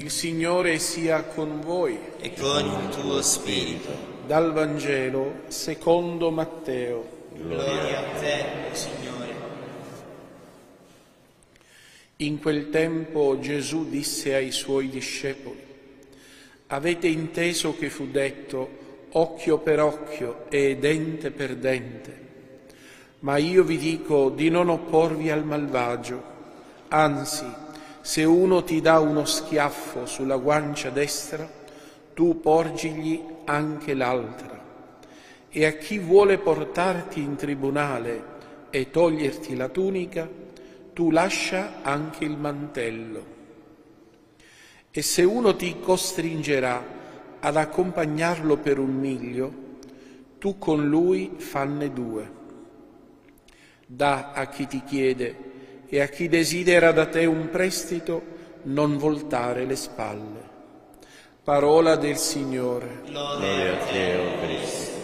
Il Signore sia con voi. E con il tuo spirito. Dal Vangelo secondo Matteo. Gloria a te, Signore. In quel tempo Gesù disse ai suoi discepoli: avete inteso che fu detto occhio per occhio e dente per dente. Ma io vi dico di non opporvi al malvagio, anzi, se uno ti dà uno schiaffo sulla guancia destra, tu porgigli anche l'altra. E a chi vuole portarti in tribunale e toglierti la tunica, tu lascia anche il mantello. E se uno ti costringerà ad accompagnarlo per 1 miglio, tu con lui fanne 2. Dà a chi ti chiede e a chi desidera da te un prestito non voltare le spalle. Parola del Signore. Lode a te, o Cristo.